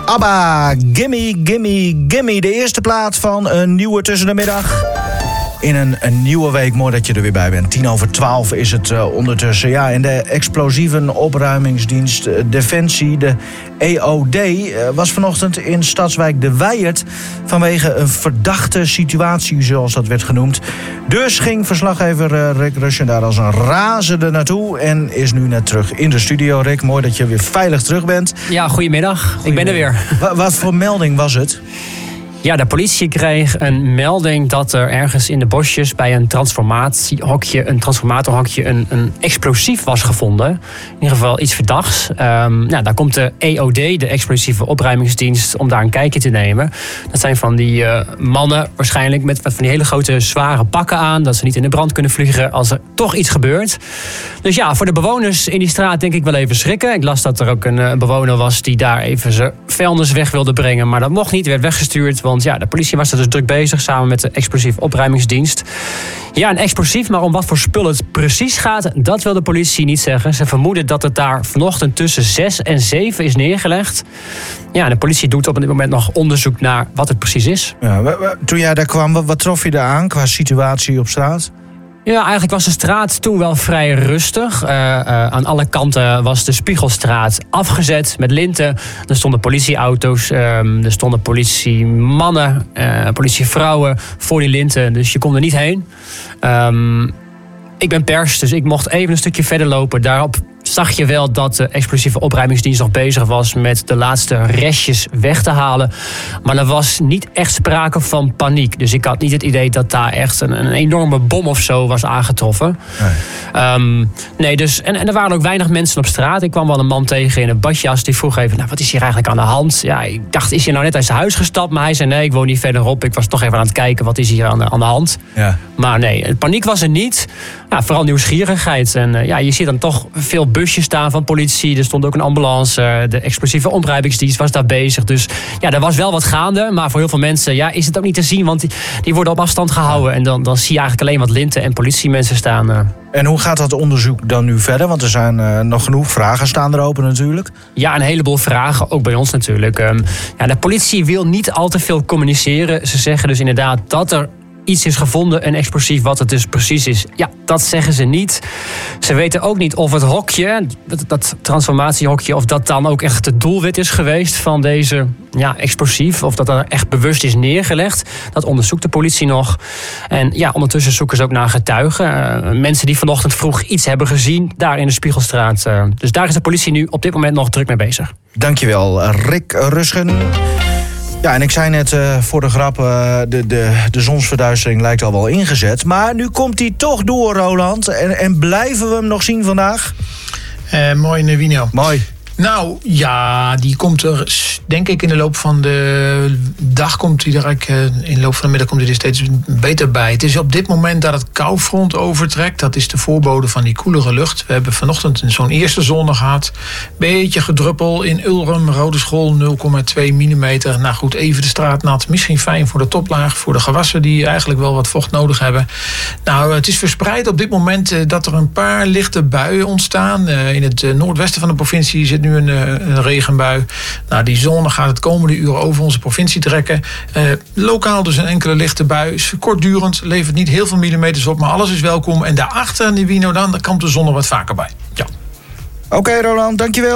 ABBA, Gimme, Gimme, Gimme. De eerste plaat van een nieuwe tussen de middag. In een nieuwe week, mooi dat je er weer bij bent. 11:10 is het ondertussen. Ja, en de explosieve opruimingsdienst Defensie, de EOD, was vanochtend in Stadswijk de Wijert vanwege een verdachte situatie, zoals dat werd genoemd. Dus ging verslaggever Rick Rushen daar als een razende naartoe en is nu net terug in de studio. Rick, mooi dat je weer veilig terug bent. Ja, goedemiddag. Ik ben er weer. Wat voor melding was het? Ja, de politie kreeg een melding dat er ergens in de bosjes bij een transformatorhokje een explosief was gevonden. In ieder geval iets verdachts. Daar komt de EOD, de explosieve opruimingsdienst, om daar een kijkje te nemen. Dat zijn van die mannen waarschijnlijk met van die hele grote zware pakken aan, dat ze niet in de brand kunnen vliegen als er toch iets gebeurt. Dus ja, voor de bewoners in die straat denk ik wel even schrikken. Ik las dat er ook een bewoner was die daar even zijn vuilnis weg wilde brengen, maar dat mocht niet, werd weggestuurd. Want ja, de politie was er dus druk bezig samen met de explosieve opruimingsdienst. Ja, een explosief, maar om wat voor spul het precies gaat, dat wil de politie niet zeggen. Ze vermoeden dat het daar vanochtend tussen 6 en 7 is neergelegd. Ja, de politie doet op dit moment nog onderzoek naar wat het precies is. Ja, toen jij daar kwam, wat trof je daar aan qua situatie op straat? Ja, eigenlijk was de straat toen wel vrij rustig. Aan alle kanten was de Spiegelstraat afgezet met linten. Er stonden politieauto's, er stonden politiemannen, politievrouwen voor die linten. Dus je kon er niet heen. Ik ben pers, dus ik mocht even een stukje verder lopen. Daarop zag je wel dat de explosieve opruimingsdienst nog bezig was met de laatste restjes weg te halen. Maar er was niet echt sprake van paniek. Dus ik had niet het idee dat daar echt een enorme bom of zo was aangetroffen. Nee. En er waren ook weinig mensen op straat. Ik kwam wel een man tegen in een badjas. Die vroeg even, wat is hier eigenlijk aan de hand? Ja, ik dacht, is hij nou net uit zijn huis gestapt? Maar hij zei, nee, ik woon niet verderop. Ik was toch even aan het kijken, wat is hier aan de hand? Ja. Maar nee, paniek was er niet. Ja, vooral nieuwsgierigheid. En je ziet dan toch veel busjes staan van politie. Er stond ook een ambulance. De explosieve opruimingsdienst was daar bezig. Dus ja, er was wel wat gaande. Maar voor heel veel mensen is het ook niet te zien. Want die worden op afstand gehouden. En dan zie je eigenlijk alleen wat linten en politiemensen staan. En hoe gaat dat onderzoek dan nu verder? Want er zijn nog genoeg vragen staan er open natuurlijk. Ja, een heleboel vragen. Ook bij ons natuurlijk. De politie wil niet al te veel communiceren. Ze zeggen dus inderdaad dat er iets is gevonden, een explosief, wat het dus precies is. Ja, dat zeggen ze niet. Ze weten ook niet of het hokje, dat transformatiehokje, of dat dan ook echt het doelwit is geweest van deze explosief. Of dat er echt bewust is neergelegd. Dat onderzoekt de politie nog. En ondertussen zoeken ze ook naar getuigen. Mensen die vanochtend vroeg iets hebben gezien daar in de Spiegelstraat. Dus daar is de politie nu op dit moment nog druk mee bezig. Dankjewel, Rick Rushen. Ja, en ik zei net voor de grap, de zonsverduistering lijkt al wel ingezet. Maar nu komt hij toch door, Roland. En blijven we hem nog zien vandaag? Mooi, Nevino. Mooi. Nou, ja, die komt er, denk ik, in de loop van de dag komt hij er, in de loop van de middag komt hij er steeds beter bij. Het is op dit moment dat het koufront overtrekt. Dat is de voorbode van die koelere lucht. We hebben vanochtend zo'n eerste zone gehad. Beetje gedruppel in Ulrum, Rode School, 0,2 millimeter. Nou goed, even de straat nat. Misschien fijn voor de toplaag, voor de gewassen die eigenlijk wel wat vocht nodig hebben. Nou, het is verspreid op dit moment dat er een paar lichte buien ontstaan. In het noordwesten van de provincie zit nu een regenbui. Nou, die zone gaat het komende uur over onze provincie trekken. Lokaal dus een enkele lichte bui. Is kortdurend, levert niet heel veel millimeters op, maar alles is welkom. En daarachter, Nivino, dan komt de zon er wat vaker bij. Ja. Oké, Roland, dankjewel.